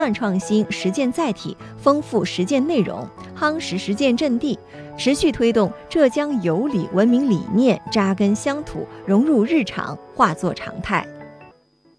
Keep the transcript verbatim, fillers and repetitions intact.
断创新实践载体，丰富实践内容，夯实实践阵地，持续推动浙江有礼文明理念扎根乡土，融入日常，化作常态。